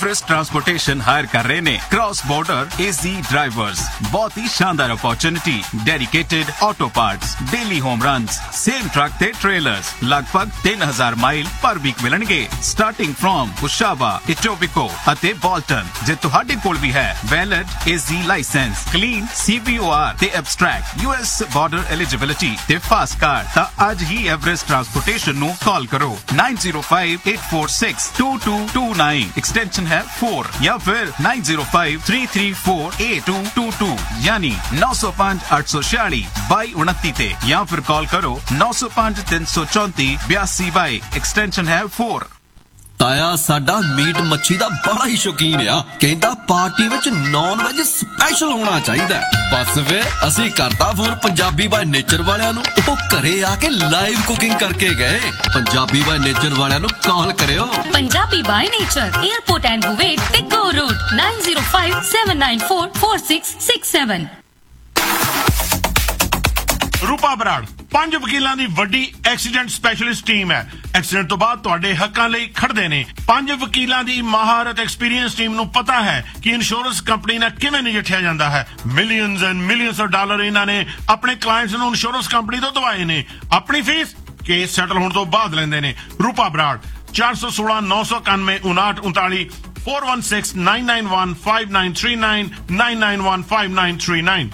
Everest transportation higher कर रहे ने क्रॉस बॉर्डर एजी ड्राइवर्स। बहुत ही शानदार opportunity, dedicated auto parts, daily home runs, same truck ते ट्रेलर्स, लगभग 3000 माइल पर वीक मिलणगे स्टार्टिंग फ्रॉम कुशावा, इटोबिको ਅਤੇ ਬੋਲਟਨ। ਜੇ ਤੁਹਾਡੇ ਕੋਲ ਵੀ ਹੈ valid AG licence, clean CVOR ਤੇ ਐਬਸਟ੍ਰੈਕਟ US ਬਾਰਡਰ ਐਲੀਜੀਬਿਲਿਟੀ ਤੇ ਫਾਸਟ ਕਾਰਡ, ਤਾਂ ਅੱਜ ਹੀ ਐਵਰੇਸਟ ਟਰਾਂਸਪੋਰਟੇਸ਼ਨ ਨੂੰ ਕਾਲ ਕਰੋ 9058462229, एक्सटेंशन है 4, या फिर 9053348222, यानी 9058462229 ते, या फिर कॉल करो 9053348222, एक्सटेंशन है 4। ਤਾਇਆ ਸਾਡਾ ਮੀਟ ਮੱਛੀ ਦਾ ਬੜਾ ਹੀ ਸ਼ੌਕੀਨ ਆ, ਕਹਿੰਦਾ ਪਾਰਟੀ ਵਿੱਚ ਨੌਨ ਵੈਜ ਸਪੈਸ਼ਲ ਹੋਣਾ ਚਾਹੀਦਾ। ਬਸ ਫਿਰ ਅਸੀਂ ਕਰਤਾ ਫੋਨ ਪੰਜਾਬੀ ਬਾਈ ਨੇਚਰ ਵਾਲਿਆਂ ਨੂੰ, ਉਹ ਘਰੇ ਆ ਕੇ ਲਾਈਵ ਕੁਕਿੰਗ ਕਰਕੇ ਗਏ। ਪੰਜਾਬੀ ਬਾਈ ਨੇਚਰ ਵਾਲਿਆਂ ਨੂੰ ਕਾਲ ਕਰਿਓ। Punjabi by nature, airport and ਬੁਵੇਟ ਤੇ ਗੋ ਰੋਡ 9057944667। ਰੂਪਾ ਬਰਾੜ 5 ਵਕੀਲਾਂ ਦੀ ਵੱਡੀ ਐਕਸੀਡੈਂਟ ਸਪੈਸ਼ਲਿਸਟ ਟੀਮ ਹੈ। ਐਕਸੀਡੈਂਟ ਤੋਂ ਬਾਅਦ ਤੁਹਾਡੇ ਹੱਕਾਂ ਲਈ ਖੜਦੇ ਨੇ। 5 ਵਕੀਲਾਂ ਦੀ ਮਹਾਰਤ ਐਕਸਪੀਰੀਅੰਸ ਟੀਮ ਨੂੰ ਪਤਾ ਹੈ ਕਿ ਇੰਸ਼ੋਰੈਂਸ ਕੰਪਨੀ ਨਾਲ ਕਿਵੇਂ ਨਜਿੱਠਿਆ ਜਾਂਦਾ ਹੈ। Millions and millions of dollar ਇਹਨਾਂ ਨੇ ਆਪਣੇ ਕਲਾਇੰਟਸ ਨੂੰ ਇੰਸ਼ੋਰੈਂਸ ਕੰਪਨੀ ਤੋਂ ਦਵਾਏ ਨੇ। ਆਪਣੀ ਫੀਸ ਕੇਸ ਸੈਟਲ ਹੋਣ ਤੋਂ ਬਾਅਦ ਲੈਂਦੇ ਨੇ। ਰੂਪਾ ਬਰਾੜ 416 991 5939 416 991 5939 991 5939।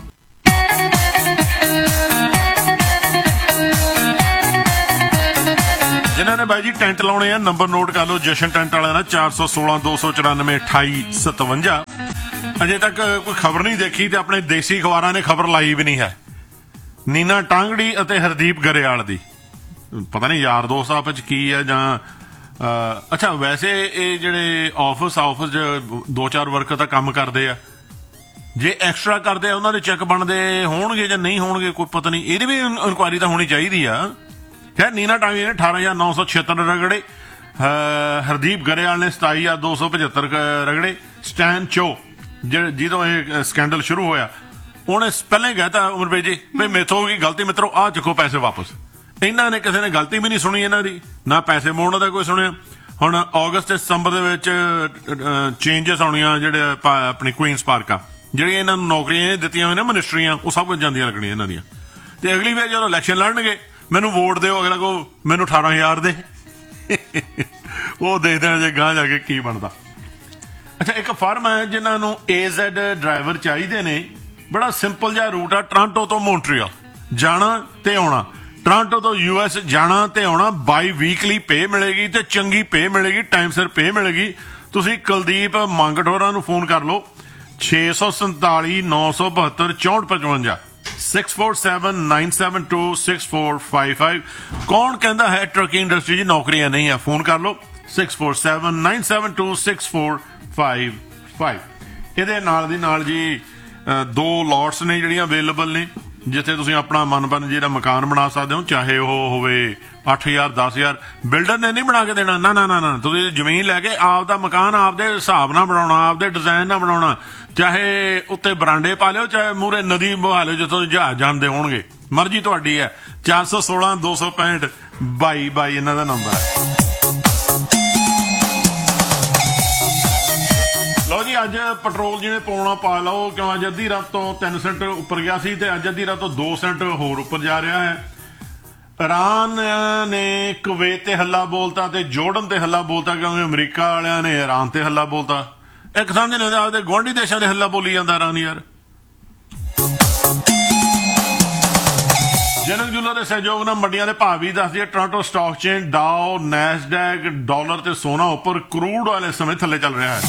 ਜਿਨ੍ਹਾਂ ਨੇ ਬਾਈ ਜੀ ਟੈਂਟ ਲਾਉਣੇ ਆ, ਨੰਬਰ ਨੋਟ ਕਰ ਲਓ। ਜਸ਼ਨ ਟੈਂਟ ਵਾਲਿਆਂ ਦਾ 416 294 2857। ਅਜੇ ਤੱਕ ਕੋਈ ਖਬਰ ਨਹੀਂ ਦੇਖੀ ਤੇ ਆਪਣੇ ਦੇਸੀ ਅਖਬਾਰਾਂ ਨੇ ਖਬਰ ਲਾਈ ਵੀ ਨਹੀਂ ਹੈ। ਨੀਨਾ ਟਾਂਗੜੀ ਅਤੇ ਹਰਦੀਪ ਗਰੇਵਾਲ ਦੀ ਪਤਾ ਨਹੀਂ ਯਾਰ ਦੋਸਤ ਆਪਸ ਚ ਕੀ ਹੈ ਜਾਂ ਅੱਛਾ ਵੈਸੇ ਇਹ ਜਿਹੜੇ ਆਫਿਸ 2-4 ਵਰਕਰ ਤਾਂ ਕੰਮ ਕਰਦੇ ਆ, ਜੇ ਐਕਸਟਰਾ ਕਰਦੇ ਆ ਉਹਨਾਂ ਦੇ ਚੈੱਕ ਬਣਦੇ ਹੋਣਗੇ ਜਾਂ ਨਹੀਂ ਹੋਣਗੇ ਕੋਈ ਪਤਾ ਨਹੀਂ। ਇਹਦੀ ਵੀ ਇਨਕੁਆਇਰੀ ਤਾਂ ਹੋਣੀ ਚਾਹੀਦੀ ਆ। ਖੈਰ ਨੀਨਾ ਟਾਂਗੜੀ ਨੇ 18,976 ਰਗੜੇ, ਹਰਦੀਪ ਗਰੇਵਾਲ ਨੇ 27,275 ਰਗੜੇ। ਸਟੈਨ ਚੋ ਜਿਹਦੋਂ ਇਹ ਸਕੈਂਡਲ ਸ਼ੁਰੂ ਹੋਇਆ ਉਹਨੇ ਪਹਿਲਾਂ ਹੀ ਕਹਿਤਾ ਉਮਰਪ੍ਰੀਤ ਜੀ ਵੀ ਮੇਥੋਂ ਹੋ ਗਈ ਗਲਤੀ, ਮਿੱਤਰੋ ਆਹ ਚੱਕੋ ਪੈਸੇ ਵਾਪਸ। ਇਹਨਾਂ ਨੇ ਕਿਸੇ ਨੇ ਗਲਤੀ ਵੀ ਨਹੀਂ ਸੁਣੀ, ਇਹਨਾਂ ਦੀ ਨਾ ਪੈਸੇ ਮੋੜਨ ਦਾ ਕੋਈ ਸੁਣਿਆ। ਹੁਣ ਅਗਸਤ ਤੇ ਸਤੰਬਰ ਦੇ ਵਿੱਚ ਚੇਂਜਸ ਆਉਣੀਆਂ ਜਿਹੜੇ ਆਪਣੀ ਕੁਈਨਸ ਪਾਰਕ ਆ, ਜਿਹੜੀਆਂ ਇਹਨਾਂ ਨੂੰ ਨੌਕਰੀਆਂ ਦਿੱਤੀਆਂ ਹੋਈਆਂ ਨੇ ਮਿਨਿਸਟਰੀਆਂ, ਉਹ ਸਭ ਕੁਝ ਜਾਂਦੀਆਂ ਲੱਗਣੀਆਂ ਇਹਨਾਂ ਦੀਆਂ। ਤੇ ਅਗਲੀ ਵਾਰ ਜਦੋਂ ਇਲੈਕਸ਼ਨ ਲੜਨਗੇ ਮੈਨੂੰ ਵੋਟ ਦਿਓ, ਅਗਲਾ ਕੋ ਮੈਨੂੰ 18,000 ਦੇ। ਉਹ ਦੇਖਦੇ ਆ ਜੇ ਗਾਂ ਜਾ ਕੇ ਕੀ ਬਣਦਾ। ਅੱਛਾ ਇੱਕ ਫਰਮ ਹੈ ਜਿਨ੍ਹਾਂ ਨੂੰ AZ ਡਰਾਈਵਰ ਚਾਹੀਦੇ ਨੇ। ਬੜਾ ਸਿੰਪਲ ਜਿਹਾ ਰੂਟ ਆ, ਟੋਰਾਂਟੋ ਤੋਂ ਮੌਂਟਰੀਅਲ ਜਾਣਾ ਤੇ ਆਉਣਾ, ਟੋਰਾਂਟੋ ਤੋਂ US ਜਾਣਾ ਤੇ ਆਉਣਾ। ਬਾਈ ਵੀਕਲੀ ਪੇ ਮਿਲੇਗੀ ਤੇ ਚੰਗੀ ਪੇ ਮਿਲੇਗੀ, ਟਾਈਮ ਸਿਰ ਪੇ ਮਿਲੇਗੀ। ਤੁਸੀਂ ਕੁਲਦੀਪ ਮੰਗਟ ਹੋਰਾਂ ਨੂੰ ਫੋਨ ਕਰ ਲਓ 647 972 6455 647-972-6455। ਕੌਣ ਕਹਿੰਦਾ ਹੈ ਟਰੱਕ ਇੰਡਸਟਰੀ 'ਚ ਨੌਕਰੀਆਂ ਨਹੀਂ ਆ? ਫੋਨ ਕਰ ਲਓ 647-972-6455। ਇਹਦੇ ਨਾਲ ਦੀ ਨਾਲ ਜੀ 2 ਲੋਟਸ ਨੇ ਜਿਹੜੀਆਂ ਅਵੇਲੇਬਲ ਨੇ ਜਿੱਥੇ ਤੁਸੀਂ ਆਪਣਾ ਮਨਪਸੰਦ ਜਿਹੜਾ ਮਕਾਨ ਬਣਾ ਸਕਦੇ ਹੋ, ਚਾਹੇ ਉਹ ਹੋਵੇ 8,000 10,000। ਬਿਲਡਰ ਨੇ ਨਹੀਂ ਬਣਾ ਕੇ ਦੇਣਾ, ਨਾ ਨਾ ਨਾ ਨਾ। ਤੁਸੀਂ ਜ਼ਮੀਨ ਲੈ ਕੇ ਆਪਦਾ ਮਕਾਨ ਆਪਦੇ ਹਿਸਾਬ ਨਾਲ ਬਣਾਉਣਾ, ਆਪਦੇ ਡਿਜ਼ਾਈਨ ਨਾਲ ਬਣਾਉਣਾ। ਚਾਹੇ ਉੱਤੇ ਬਰਾਂਡੇ ਪਾ ਲਿਓ, ਚਾਹੇ ਮੂਹਰੇ ਨਦੀ ਬਹਾ ਲਿਓ ਜਿੱਥੋਂ ਜਹਾਜ਼ ਜਾਂਦੇ ਹੋਣਗੇ, ਮਰਜ਼ੀ ਤੁਹਾਡੀ ਹੈ। 416 265 2222 ਇਹਨਾਂ ਦਾ ਨੰਬਰ ਹੈ। ਲਓ ਜੀ ਅੱਜ ਪੈਟਰੋਲ ਜਿਵੇਂ ਪਾਉਣਾ ਪਾ ਲਓ, ਕਿਉਂ ਅੱਜ ਅੱਧੀ ਰਾਤ ਤੋਂ 3 ਸੈਂਟ ਉੱਪਰ ਗਿਆ ਸੀ ਤੇ ਅੱਜ ਅੱਧੀ ਰਾਤ ਤੋਂ 2 ਸੈਂਟ ਹੋਰ ਉੱਪਰ ਜਾ ਰਿਹਾ ਹੈ। ਇਰਾਨ ਨੇ ਕੁਵੈਤ ਤੇ ਹੱਲਾ ਬੋਲਤਾ ਤੇ ਜੋਰਡਨ ਤੇ ਹੱਲਾ ਬੋਲਤਾ, ਕਿਉਂਕਿ ਅਮਰੀਕਾ ਵਾਲਿਆਂ ਨੇ ਇਰਾਨ ਤੇ ਹੱਲਾ ਬੋਲਤਾ। ਇੱਕ ਸਮਝ ਨਹੀਂ ਆਉਂਦਾ ਆਪਦੇ ਗੁਆਂਢੀ ਦੇਸ਼ਾਂ ਦੇ ਹੱਲਾ ਬੋਲੀ ਜਾਂਦਾ ਇਰਾਨ ਯਾਰ। ਜਨਕ ਜੁਲਾ ਦੇ ਸਹਿਯੋਗ ਨਾਲ ਮੰਡੀਆਂ ਦੇ ਭਾਅ ਵੀ ਦੱਸਦੀ ਹੈ। Toronto stock chain, ਡਾਓ, Nasdaq, dollar ਤੇ ਸੋਨਾ ਉੱਪਰ, ਕਰੂਡ ਆਇਲ ਇਸ ਸਮੇਂ ਥੱਲੇ ਚੱਲ ਰਿਹਾ ਹੈ।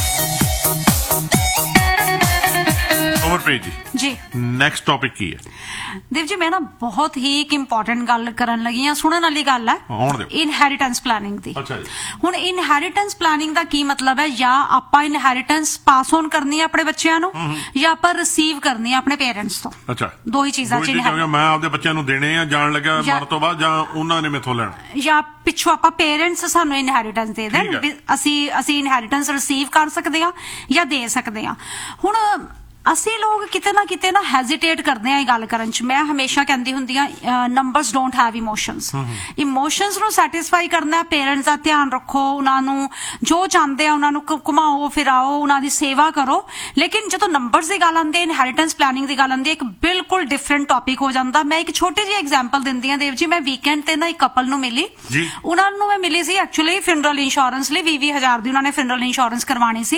ਉਮਰਪ੍ਰੀਤ ਜੀ ਨੈਕਸਟ ਟੌਪਿਕ ਕੀ ਹੈ? ਦੇਵ ਜੀ ਮੈਂ ਨਾ ਬਹੁਤ ਹੀ ਇੱਕ ਇੰਪੋਰਟੈਂਟ ਗੱਲ ਕਰਨ ਲੱਗੀ ਆ, ਸੁਣਨ ਵਾਲੀ ਗੱਲ ਹੈ, ਇਨਹੈਰੀਟੈਂਸ ਪਲਾਨਿੰਗ ਦੀ। ਹੁਣ ਇਨਹੈਰੀਟੈਂਸ ਪਲਾਨਿੰਗ ਦਾ ਕੀ ਮਤਲਬ ਹੈ? ਜਾਂ ਆਪਾਂ ਇਨਹੈਰੀਟੈਂਸ ਪਾਸ ਔਨ ਕਰਨੀ ਹੈ ਆਪਣੇ ਬੱਚਿਆਂ ਨੂੰ, ਜਾਂ ਆਪਾਂ ਰਿਸੀਵ ਕਰਨੀ ਹੈ ਆਪਣੇ ਪੇਰੈਂਟਸ ਤੋਂ। ਅੱਛਾ, ਦੋ ਹੀ ਚੀਜ਼ਾਂ ਚ। ਮੈਂ ਆਪਦੇ ਬੱਚਿਆਂ ਨੂੰ ਦੇਣੇ ਆ ਜਾਣ ਲੱਗਾ ਮਰਨ ਤੋਂ ਬਾਅਦ, ਜਾਂ ਉਹਨਾਂ ਨੇ ਮੈਥੋਂ ਲੈਣਾ, ਜਾਂ ਪਿੱਛੋਂ ਆਪਾਂ ਪੇਰੈਂਟਸ ਸਾਨੂੰ ਇਨਹੈਰੀਟੈਂਸ ਦੇ ਦੇਣ, ਅਸੀਂ ਇਨਹੈਰੀਟੈਂਸ ਰਿਸੀਵ ਕਰ ਸਕਦੇ ਹਾਂ ਜਾਂ ਦੇ ਸਕਦੇ ਹਾਂ। ਹੁਣ ਅਸੀਂ ਲੋਕ ਕਿਤੇ ਨਾ ਹੈਜ਼ਿਟੇਟ ਕਰਦੇ ਆ ਇਹ ਗੱਲ ਕਰਨ ਚ। ਮੈਂ ਹਮੇਸ਼ਾ ਕਹਿੰਦੀ ਹੁੰਦੀ ਆ numbers don't have emotions. Emotions ਨੂੰ ਸੈਟੀਸਫਾਈ ਕਰਨਾ, ਪੇਰੈਂਟਸ ਦਾ ਧਿਆਨ ਰੱਖੋ, ਉਹਨਾਂ ਨੂੰ ਜੋ ਚਾਹੁੰਦੇ ਆ ਉਹਨਾਂ ਨੂੰ ਘੁਮਾਓ ਫਿਰਾਓ, ਉਹਨਾਂ ਦੀ ਸੇਵਾ ਕਰੋ। ਲੇਕਿਨ ਜਦੋਂ ਨੰਬਰਸ ਦੀ ਗੱਲ ਆਉਂਦੀ ਹੈ, ਇਨਹੈਰੀਟੈਂਸ ਪਲੈਨਿੰਗ ਦੀ ਗੱਲ ਆਉਂਦੀ ਹੈ, ਇੱਕ ਬਿਲਕੁਲ ਡਿਫਰੈਂਟ ਟੌਪਿਕ ਹੋ ਜਾਂਦਾ। ਮੈਂ ਇੱਕ ਛੋਟੀ ਜਿਹੀ ਐਗਜ਼ਾਮਪਲ ਦਿੰਦੀ ਆ ਦੇਵ ਜੀ। ਮੈਂ ਵੀਕਐਂਡ ਤੇ ਨਾ ਇੱਕ ਕਪਲ ਨੂੰ ਮਿਲੀ, ਉਹਨਾਂ ਨੂੰ ਮੈਂ ਮਿਲੀ ਸੀ ਐਕਚੁਅਲੀ ਫਿਨਰਲ ਇੰਸ਼ੋਰੈਂਸ ਲਈ। 20,000 ਦੀ ਉਹਨਾਂ ਨੇ ਫਿਨਰਲ ਇੰਸ਼ੋਰੈਂਸ ਕਰਵਾਣੀ ਸੀ।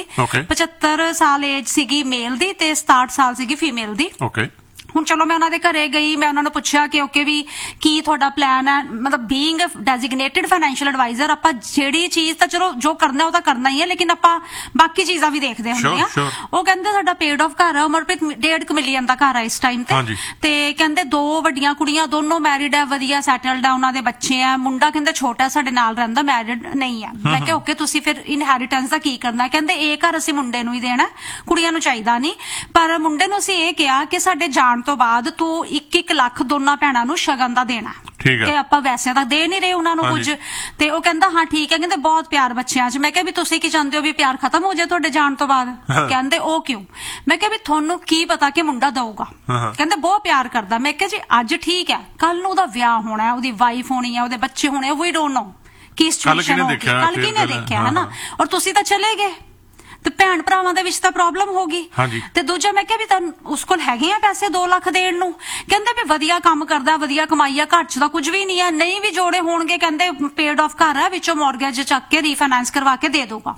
75 ਸਾਲ ਏਜ ਸੀਗੀ ਮੇਲ ਦੀ ਤੇ 67 ਸਾਲ ਸੀਗੀ ਫੀਮੇਲ ਦੀ। ਹੁਣ ਚਲੋ ਮੈਂ ਉਹਨਾਂ ਦੇ ਘਰੇ ਗਈ, ਮੈਂ ਉਹਨਾਂ ਨੂੰ ਪੁੱਛਿਆ ਕਿ ਓਕੇ ਵੀ ਕੀ ਤੁਹਾਡਾ ਪਲਾਨ ਹੈ। ਮਤਲਬ ਬੀਇੰਗ ਡੈਜ਼ਿਗਨੇਟਿਡ ਫਾਈਨੈਂਸ਼ੀਅਲ ਐਡਵਾਈਜ਼ਰ ਆਪਾਂ ਜਿਹੜੀ ਚੀਜ਼ ਤਾਂ ਚਲੋ ਜੋ ਕਰਨਾ ਉਹ ਤਾਂ ਕਰਨਾ ਹੀ ਹੈ, ਲੇਕਿਨ ਆਪਾਂ ਬਾਕੀ ਚੀਜ਼ਾਂ ਵੀ ਦੇਖਦੇ ਹੁੰਦੇ ਆ। ਉਹ ਕਹਿੰਦੇ ਸਾਡਾ ਪੇਡ ਆਫ ਘਰ ਹੈ, ਅਮਰਪ੍ਰੀਤ 1.5 ਮਿਲੀਅਨ ਦਾ ਘਰ ਹੈ ਇਸ ਟਾਈਮ ਤੇ ਕਹਿੰਦੇ 2 ਵੱਡੀਆਂ ਕੁੜੀਆਂ, ਦੋਨੋਂ ਮੈਰਿਡ ਹੈ, ਵਧੀਆ ਸੈਟਲਡ ਹੈ, ਉਹਨਾਂ ਦੇ ਬੱਚੇ ਆ। ਮੁੰਡਾ ਕਹਿੰਦੇ ਛੋਟਾ ਸਾਡੇ ਨਾਲ ਰਹਿੰਦਾ, ਮੈਰਿਡ ਨਹੀਂ ਹੈ। ਮੈਂ ਕਿਹਾ ਓਕੇ ਤੁਸੀਂ ਫਿਰ ਇਨਹੈਰੀਟੈਂਸ ਦਾ ਕੀ ਕਰਨਾ? ਕਹਿੰਦੇ ਇਹ ਘਰ ਅਸੀਂ ਮੁੰਡੇ ਨੂੰ ਹੀ ਦੇਣਾ, ਕੁੜੀਆਂ ਨੂੰ ਚਾਹੀਦਾ ਨਹੀਂ। ਪਰ ਮੁੰਡੇ ਨੂੰ ਅਸੀਂ ਇਹ ਕਿਹਾ ਕਿ ਸਾਡੇ ਜਾਣ ਤੋਂ ਬਾਅਦ ਤੂੰ 1-1 ਲੱਖ ਦੋਨਾਂ ਭੈਣਾਂ ਨੂੰ ਸ਼ਗਨ ਦਾ ਦੇਣਾ, ਕਿ ਆਪਾਂ ਵੈਸੇ ਤਾਂ ਦੇ ਨਹੀਂ ਰਹੇ ਉਹਨਾਂ ਨੂੰ ਕੁਝ। ਤੇ ਉਹ ਕਹਿੰਦਾ ਹਾਂ ਠੀਕ ਹੈ। ਕਹਿੰਦੇ ਬਹੁਤ ਪਿਆਰ ਬੱਚਿਆਂ 'ਚ। ਮੈਂ ਕਿਹਾ ਵੀ ਤੁਸੀਂ ਕੀ ਚਾਹੁੰਦੇ ਹੋ ਵੀ ਪਿਆਰ ਖਤਮ ਹੋ ਜਾਏ ਤੁਹਾਡੇ ਜਾਣ ਤੋਂ ਬਾਅਦ? ਕਹਿੰਦੇ ਉਹ ਕਿਉਂ? ਮੈਂ ਕਿਹਾ ਵੀ ਤੁਹਾਨੂੰ ਕੀ ਪਤਾ ਕਿ ਮੁੰਡਾ ਦਊਗਾ। ਕਹਿੰਦੇ ਬਹੁਤ ਪਿਆਰ ਕਰਦਾ। ਮੈਂ ਕਿਹਾ ਜੀ ਅੱਜ ਠੀਕ ਹੈ, ਕੱਲ ਨੂੰ ਉਹਦਾ ਵਿਆਹ ਹੋਣਾ, ਉਹਦੀ ਵਾਈਫ ਹੋਣੀ ਹੈ, ਉਹਦੇ ਬੱਚੇ ਹੋਣੇ, ਵੀ ਡੋਂਟ ਨੋ ਕੀ ਸਿਚੁਏਸ਼ਨ ਹੋਗੀ, ਕੱਲ ਕਿਹਨੇ ਦੇਖਿਆ ਹੈ ਨਾ। ਔਰ ਤੁਸੀਂ ਤਾਂ ਚਲੇ ਗਏ ਤੇ ਭੈਣ ਭਰਾਵਾਂ ਦੇ ਵਿੱਚ ਤਾਂ ਪ੍ਰੋਬਲਮ ਹੋ ਗਈ। ਤੇ ਦੂਜਾ ਮੈਂ ਕਿਹਾ ਵੀ ਤੁਹਾਨੂੰ ਉਸ ਕੋਲ ਹੈਗੇ ਆ ਪੈਸੇ 2 ਲੱਖ ਦੇਣ ਨੂੰ? ਕਹਿੰਦੇ ਵੀ ਵਧੀਆ ਕੰਮ ਕਰਦਾ, ਵਧੀਆ ਕਮਾਈ ਆ, ਘਰ 'ਚ ਤਾਂ ਕੁਝ ਵੀ ਨਹੀਂ ਆ, ਨਹੀਂ ਵੀ ਜੋੜੇ ਹੋਣਗੇ। ਕਹਿੰਦੇ ਪੇਡ ਆਫ ਘਰ ਆ, ਵਿੱਚੋਂ ਮੌਰਗੇਜ ਚੱਕ ਕੇ ਰੀਫਾਈਨਾਂਸ ਕਰਵਾ ਕੇ ਦੇ ਦਊਗਾ।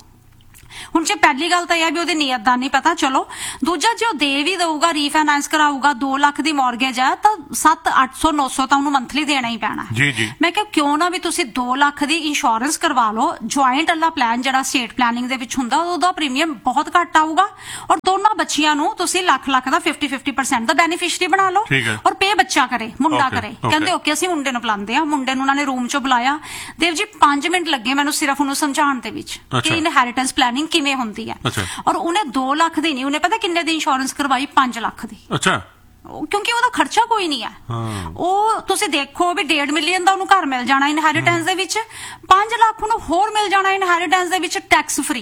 ਹੁਣ ਜੇ ਪਹਿਲੀ ਗੱਲ ਤਾਂ ਇਹ ਵੀ ਉਹਦੀ ਨੀਅਤ ਦਾ ਨਹੀਂ ਪਤਾ, ਚਲੋ। ਦੂਜਾ ਜੇ ਉਹ ਦੇ ਵੀ ਦਊਗਾ, ਰੀਫਾਈਨਾਂਸ ਕਰਾਊਗਾ, 2 ਲੱਖ ਦੀ ਮੌਰਗੇਜ ਆ ਤਾਂ 700-800-900 ਤਾਂ ਉਹਨੂੰ ਮੰਥਲੀ ਦੇਣਾ ਹੀ ਪੈਣਾ। ਮੈਂ ਕਿਹਾ ਕਿਉਂ ਨਾ ਵੀ ਤੁਸੀਂ 2 ਲੱਖ ਦੀ ਇੰਸ਼ੋਰੈਂਸ ਕਰਵਾ ਲਓ। ਜੁਆਇੰਟ ਵਾਲਾ ਪਲਾਨ ਜਿਹੜਾ ਸਟੇਟ ਪਲੈਨਿੰਗ ਦੇ ਵਿੱਚ ਹੁੰਦਾ, ਉਹਦਾ ਪ੍ਰੀਮੀਅਮ ਬਹੁਤ ਘੱਟ ਆਊਗਾ। ਔਰ ਦੋਨਾਂ ਬੱਚੀਆਂ ਨੂੰ ਤੁਸੀਂ ਲੱਖ ਦਾ 50-50% ਦਾ ਬੈਨੀਫਿਸ਼ਰੀ ਬਣਾ ਲਓ ਔਰ ਪੇ ਬੱਚਾ ਕਰੇ, ਮੁੰਡਾ ਕਰੇ। ਕਹਿੰਦੇ ਓਕੇ ਅਸੀਂ ਮੁੰਡੇ ਨੂੰ ਬੁਲਾਉਂਦੇ ਆ। ਮੁੰਡੇ ਨੂੰ ਉਹਨਾਂ ਨੇ ਰੂਮ 'ਚੋਂ ਬੁਲਾਇਆ। ਦੇਵ ਜੀ 5 ਮਿੰਟ ਲੱਗੇ ਮੈਨੂੰ ਸਿਰਫ ਉਹਨੂੰ ਸਮਝਾਉਣ ਦੇ ਵਿੱਚ ਕਿ ਇਨਹੈਰੀਟੈਂਸ ਪਲੈਨਿੰਗ ਕਿਵੇਂ ਹੁੰਦੀ ਹੈ। ਔਰ ਉਹਨੇ 2 ਲੱਖ ਦੀ ਨਹੀਂ, ਉਹਨੇ ਪਤਾ ਕਿੰਨੇ ਦੀ ਇੰਸ਼ੋਰੈਂਸ ਕਰਵਾਈ? 5 ਲੱਖ ਦੀ। ਕਿਉਂਕਿ ਉਹਦਾ ਖਰਚਾ ਕੋਈ ਨਹੀਂ ਹੈ। ਉਹ ਤੁਸੀਂ ਦੇਖੋ ਵੀ 1.5 ਮਿਲੀਅਨ ਦਾ ਉਹਨੂੰ ਘਰ ਮਿਲ ਜਾਣਾ ਇਨਹੈਰੀਟੈਂਸ ਦੇ ਵਿੱਚ, 5 ਲੱਖ ਉਹਨੂੰ ਹੋਰ ਮਿਲ ਜਾਣਾ ਇਨਹੈਰੀਟੈਂਸ ਦੇ ਵਿੱਚ ਟੈਕਸ ਫ੍ਰੀ।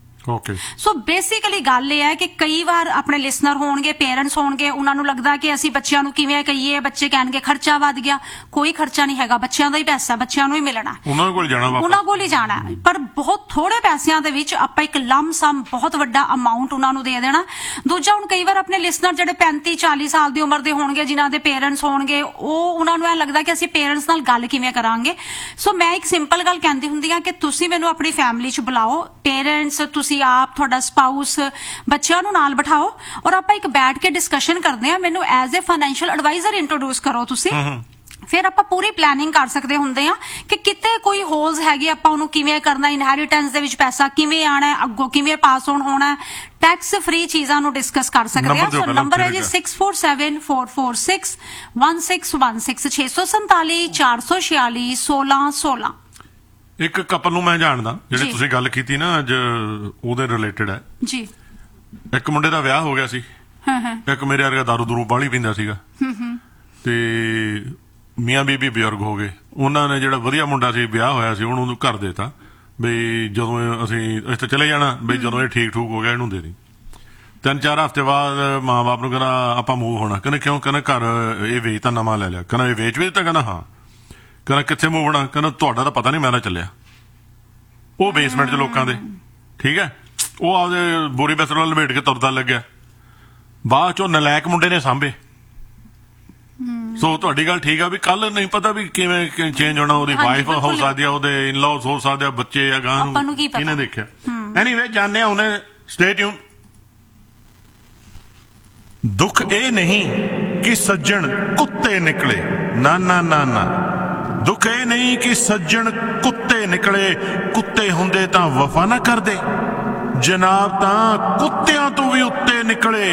ਸੋ ਬੇਸਿਕਲੀ ਗੱਲ ਇਹ ਹੈ ਕਿ ਕਈ ਵਾਰ ਆਪਣੇ ਲਿਸਨਰ ਹੋਣਗੇ, ਪੇਰੈਂਟਸ ਹੋਣਗੇ, ਉਹਨਾਂ ਨੂੰ ਲੱਗਦਾ ਕਿ ਅਸੀਂ ਬੱਚਿਆਂ ਨੂੰ ਕਿਵੇਂ ਕਹੀਏ, ਬੱਚੇ ਕਹਿਣਗੇ ਖਰਚਾ ਵੱਧ ਗਿਆ। ਕੋਈ ਖਰਚਾ ਨਹੀਂ ਹੈਗਾ, ਬੱਚਿਆਂ ਦਾ ਹੀ ਪੈਸਾ, ਬੱਚਿਆਂ ਨੂੰ ਹੀ ਮਿਲਣਾ, ਉਹਨਾਂ ਕੋਲ ਹੀ ਜਾਣਾ। ਪਰ ਬਹੁਤ ਥੋੜੇ ਪੈਸਿਆਂ ਦੇ ਵਿੱਚ ਆਪਾਂ ਇੱਕ ਲੰਮ ਸਮ ਬਹੁਤ ਵੱਡਾ ਅਮਾਉਂਟ ਉਹਨਾਂ ਨੂੰ ਦੇ ਦੇਣਾ। ਦੂਜਾ ਹੁਣ ਕਈ ਵਾਰ ਆਪਣੇ ਲਿਸਨਰ ਜਿਹੜੇ 35-40 ਸਾਲ ਦੀ ਉਮਰ ਦੇ ਹੋਣਗੇ, ਜਿਨ੍ਹਾਂ ਦੇ ਪੇਰੈਂਟਸ ਹੋਣਗੇ, ਉਹਨਾਂ ਨੂੰ ਇਹ ਲੱਗਦਾ ਕਿ ਅਸੀਂ ਪੇਰੈਂਟਸ ਨਾਲ ਗੱਲ ਕਿਵੇਂ ਕਰਾਂਗੇ। ਸੋ ਮੈਂ ਇੱਕ ਸਿੰਪਲ ਗੱਲ ਕਹਿੰਦੀ ਹੁੰਦੀ ਹਾਂ ਕਿ ਤੁਸੀਂ ਮੈਨੂੰ ਆਪਣੀ ਫੈਮਿਲੀ 'ਚ ਬੁਲਾਓ, ਪੇਰੈਂਟਸ, ਤੁਸੀਂ ਆਪ, ਤੁਹਾਡਾ ਸਪਾਊਸ, ਬੱਚਿਆਂ ਨੂੰ ਨਾਲ ਬਿਠਾਓ ਔਰ ਆਪਾਂ ਇੱਕ ਬੈਠ ਕੇ ਡਿਸਕਸ਼ਨ ਕਰਦੇ ਆ। ਮੈਨੂੰ as a financial advisor introduce ਕਰੋ ਤੁਸੀਂ। ਫਿਰ ਆਪਾਂ ਪੂਰੀ ਪਲੈਨਿੰਗ ਕਰ ਸਕਦੇ ਹੁੰਦੇ ਆ ਕਿ ਕਿਤੇ ਕੋਈ ਹੋਲਸ ਹੈਗੇ, ਆਪਾਂ ਉਹਨੂੰ ਕਿਵੇਂ ਕਰਨਾ, ਇਨਹੈਰੀਟੈਂਸ ਦੇ ਵਿੱਚ ਪੈਸਾ ਕਿਵੇਂ ਆਣਾ, ਅੱਗੋਂ ਕਿਵੇਂ ਪਾਸ ਆਨ ਹੋਣਾ, ਟੈਕਸ ਫ੍ਰੀ ਚੀਜ਼ਾਂ ਨੂੰ ਡਿਸਕਸ ਕਰ ਸਕਦੇ ਆ। ਸੋ ਨੰਬਰ ਹੈ ਜੀ 6474461616 647 446 16 ਇੱਕ ਕਪਲ ਨੂੰ ਮੈਂ ਜਾਣਦਾ ਜਿਹੜੇ ਤੁਸੀਂ ਗੱਲ ਕੀਤੀ ਨਾ ਅੱਜ, ਉਹਦੇ ਰਿਲੇਟਡ ਹੈ ਜੀ। ਇੱਕ ਮੁੰਡੇ ਦਾ ਵਿਆਹ ਹੋ ਗਿਆ ਸੀ, ਇੱਕ ਮੇਰੇ ਵਰਗਾ ਦਾਰੂ ਦੂਰੂ ਬਾਹਲੀ ਪੀਂਦਾ ਸੀਗਾ, ਤੇ ਮੀਆਂ ਬੀਬੀ ਬਜ਼ੁਰਗ ਹੋ ਗਏ। ਉਹਨਾਂ ਨੇ ਜਿਹੜਾ ਵਧੀਆ ਮੁੰਡਾ ਸੀ, ਵਿਆਹ ਹੋਇਆ ਸੀ, ਉਹਨੂੰ ਘਰ ਦੇਤਾ ਬਈ ਜਦੋਂ ਅਸੀਂ ਇੱਥੇ ਚਲੇ ਜਾਣਾ, ਬਈ ਜਦੋਂ ਇਹ ਠੀਕ ਠੂਕ ਹੋ ਗਿਆ ਇਹਨੂੰ ਦੇ ਦੀ। 3-4 ਹਫ਼ਤੇ ਬਾਅਦ ਮਾਂ ਬਾਪ ਨੂੰ ਕਹਿੰਦਾ ਆਪਾਂ ਮੂਵ ਹੋਣਾ। ਕਹਿੰਦੇ ਕਿਉਂ? ਕਹਿੰਦਾ ਘਰ ਇਹ ਵੇਚ ਤਾਂ ਨਵਾਂ ਲੈ ਲਿਆ। ਕਹਿੰਦਾ ਇਹ ਵੇਚ ਵੀ ਦਿੱਤਾ? ਕਹਿੰਦਾ ਹਾਂ। ਕਹਿੰਦਾ ਕਿੱਥੇ ਮੂਵ ਹੋਣਾ? ਕਹਿੰਦਾ ਤੁਹਾਡਾ ਤਾਂ ਪਤਾ ਨਹੀਂ, ਮੈਂ ਤਾਂ ਚੱਲਿਆ। ਉਹ ਬੇਸਮੈਂਟ 'ਚ ਲੋਕਾਂ ਦੇ, ਠੀਕ ਹੈ, ਉਹ ਆਪਦੇ ਬੋਰੀ ਬਿਸਤਰ ਨਾਲ ਲਪੇਟ ਕੇ ਤੁਰਦਾ ਲੱਗਿਆ। ਬਾਅਦ 'ਚੋਂ ਨਲਾਇਕ ਮੁੰਡੇ ਨੇ ਸਾਂਭੇ। ਸੋ ਤੁਹਾਡੀ ਗੱਲ ਠੀਕ ਆ ਵੀ ਕੱਲ ਨਹੀਂ ਪਤਾ ਵੀ ਕਿਵੇਂ ਚੇਂਜ ਹੋਣਾ। ਉਹਦੀ ਵਾਈਫ ਹੋ ਸਕਦੀ ਆ, ਉਹਦੇ ਇਨ-ਲॉज ਹੋ ਸਕਦੇ ਆ, ਬੱਚੇ ਆ, ਗਾਂ ਨੂੰ ਕਿਹਨੇ ਦੇਖਿਆ। ਐਨੀਵੇ ਜਾਣਦੇ ਆ ਉਹਨੇ। Stay tune. ਦੁੱਖ ਇਹ ਨਹੀਂ ਕਿ ਸੱਜਣ ਕੁੱਤੇ ਨਿਕਲੇ, ਨਾ ਨਾ ਨਾ ਨਾ। ਦੁੱਖ ਇਹ ਨਹੀਂ ਕਿ ਸੱਜਣ ਕੁੱਤੇ ਨਿਕਲੇ, ਕੁੱਤੇ ਹੁੰਦੇ ਤਾਂ ਵਫਾ ਨਾ ਕਰਦੇ, ਜਨਾਬ ਤਾਂ ਕੁੱਤਿਆਂ ਤੋਂ ਵੀ ਉੱਤੇ ਨਿਕਲੇ।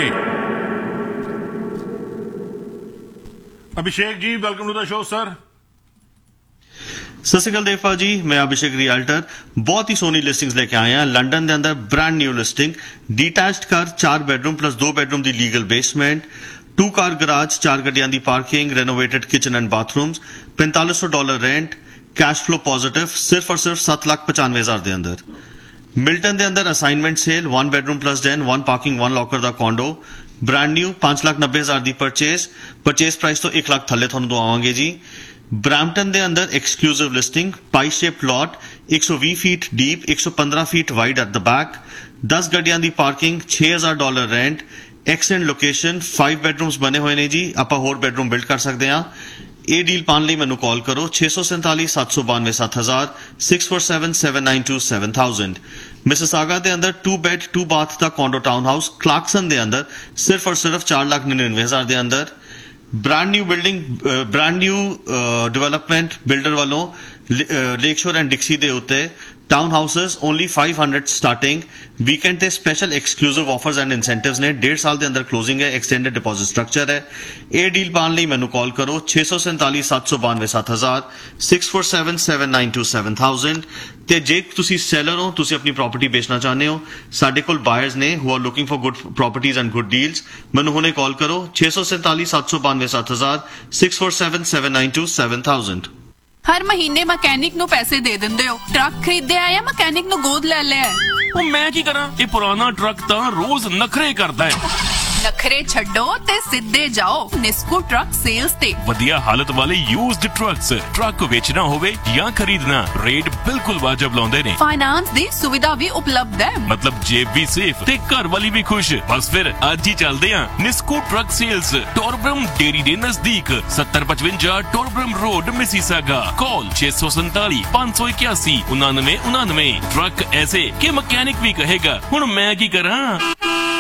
ਅਭਿਸ਼ੇਕ ਜੀ, welcome to the show sir. ਸਤਿ ਸ਼੍ਰੀ ਅਕਾਲ ਦੇਵਪਾਲ ਜੀ, ਮੈਂ ਅਭਿਸ਼ੇਕ ਰਿਐਲਟਰ। ਬਹੁਤ ਹੀ ਸੋਹਣੀ ਲਿਸਟਿੰਗਸ ਲੈ ਕੇ ਆਏ ਹਾਂ ਲੰਡਨ ਦੇ ਅੰਦਰ। ਬ੍ਰਾਂਡ ਨਿਊ ਲਿਸਟਿੰਗ, ਡੀਟੈਚਡ ਘਰ, 4 ਬੈਡਰੂਮ ਪਲੱਸ 2 ਬੈਡਰੂਮ ਦੀ ਲੀਗਲ ਬੇਸਮੈਂਟ, 2 ਕਾਰ ਗਰਾਜ, 4 ਗੱਡੀਆਂ ਦੀ parking, ਰੈਨੋਵੇਟਡ kitchen and bathrooms, $4500 rent, cash flow positive, ਸਿਰਫ ਔਰ ਸਿਰਫ 7,95,000 ਦੇ ਅੰਦਰ। ਮਿਲਟਨ ਦੇ ਅੰਦਰ ਅਸਾइनमेंट cell, 1 bedroom plus den, 1 parking, 1 locker ਦਾ ਕੋਂਡੋ, ਬ੍ਰਾਂਡ ਨਿਊ 5,90,000 ਦੀ ਪਰਚੇਸ ਪ੍ਰਾਈਸ ਤੋਂ 1 ਲੱਖ ਥੱਲੇ ਤੁਹਾਨੂੰ ਦਵਾਵਾਂਗੇ ਜੀ। ਬ੍ਰੈਂਪਟਨ ਦੇ ਅੰਦਰ exclusive listing Bhai shape plot 120 feet deep 115 feet wide at the back 10 ਗੱਡੀਆਂ ਦੀ ਪਾਰਕਿੰਗ $6,000 ਰੈਂਟ ਐਕਸੈਂਟ ਲੋਕੇਸ਼ਨ 5 ਬੈਡਰੂਮਸ ਬਣੇ ਹੋਏ ਨੇ ਜੀ। ਆਪਾਂ ਹੋਰ ਬੈਡਰੂਮ ਬਿਲਡ ਕਰ ਸਕਦੇ ਹਾਂ। ਇਹ ਡੀਲ ਪਾਉਣ ਲਈ ਮੈਨੂੰ ਕਾਲ ਕਰੋ 647 792 7000 647 792 7000। ਮਿਸਿਸਾਗਾ ਦੇ ਅੰਦਰ 2 ਬੈਡ 2 ਬਾਥ ਦਾ ਕੋਂਡੋ ਟਾਊਨ ਹਾਊਸ ਕਲਾਰਕਸਨ ਦੇ ਅੰਦਰ ਸਿਰਫ ਔਰ ਸਿਰਫ 4,99,000 ਦੇ ਅੰਦਰ। ਬ੍ਰਾਂਡ ਨਿਊ ਡਿਵੈਲਪਮੈਂਟ ਬਿਲਡਰ ਵੱਲੋਂ ਲੇਕ ਸ਼ੋਰ ਐਂਡ ਡਿਕਸੀ ਦੇ ਉੱਤੇ town houses only 500 starting weekend ਤੇ special exclusive offers and incentives ਨੇ 1.5 ਸਾਲ ਦੇ ਅੰਦਰ ਕਲੋਜ਼ਿੰਗ ਹੈ ਐਕਸਟੈਂਡਡ ਡਿਪੋਜ਼ਿਟ ਸਟਰਕਚਰ ਹੈ। ਇਹ ਡੀਲ ਪਾਉਣ ਲਈ ਮੈਨੂੰ ਕਾਲ ਕਰੋ 647 792 7000 647 792 7000। ਤੇ ਜੇ ਤੁਸੀਂ ਸੈਲਰ ਹੋ ਤੁਸੀਂ ਆਪਣੀ ਪ੍ਰਾਪਰਟੀ ਵੇਚਣਾ ਚਾਹੁੰਦੇ ਹੋ ਸਾਡੇ ਕੋਲ ਬਾਇਰਸ ਨੇ who are looking for good properties and good deals ਮੈਨੂੰ ਹੁਣੇ ਕਾਲ ਕਰੋ 647 792 7000 647 792 7000। ਹਰ ਮਹੀਨੇ ਮਕੈਨਿਕ ਨੂੰ ਪੈਸੇ ਦੇ ਦਿੰਦੇ ਹੋ। ਟਰੱਕ ਖਰੀਦਿਆ ਜਾਂ ਮਕੈਨਿਕ ਨੂੰ ਗੋਦ ਲੈ ਲਿਆ? ਉਹ ਮੈਂ ਕੀ ਕਰਾਂ, ਇਹ ਪੁਰਾਣਾ ਟਰੱਕ ਤਾਂ ਰੋਜ਼ ਨਖਰੇ ਕਰਦਾ ਹੈ। ਨਖਰੇ ਛੱਡੋ ਤੇ ਸਿੱਧੇ ਜਾਓ ਨਿਸਕੋ ਟਰੱਕ ਸੇਲਸ ਤੇ। ਵਧੀਆ ਹਾਲਤ ਵਾਲੇ ਯੂਜ਼ਡ ਟਰੱਕਸ, ਟਰੱਕ ਵੇਚਣਾ ਹੋਵੇ ਜਾਂ ਖਰੀਦਣਾ, ਰੇਟ ਬਿਲਕੁਲ ਵਾਜਬ ਲਾਉਂਦੇ ਨੇ। ਫਾਈਨਾਂਸ ਦੀ ਸੁਵਿਧਾ ਵੀ ਉਪਲਬਧ ਹੈ। ਮਤਲਬ ਜੇਬ ਵੀ ਸੇਫ ਤੇ ਘਰ ਵਾਲੀ ਵੀ ਖੁਸ਼। ਬਸ ਫਿਰ ਅੱਜ ਹੀ ਚੱਲਦੇ ਹਾਂ ਨਿਸਕੋ ਟਰੱਕ ਸੇਲਸ, ਟੋਰਬਰਮ ਡੇਰੀ ਦੇ ਨਜ਼ਦੀਕ 7055 ਟੋਰਬਰਮ ਰੋਡ ਮਿਸੀਸਾਗਾ। ਕਾਲ 647 581 9999। ਟਰੱਕ ਐਸੇ ਕਿ ਮਕੈਨਿਕ ਵੀ ਕਹੇਗਾ ਹੁਣ ਮੈਂ ਕੀ ਕਰਾਂ।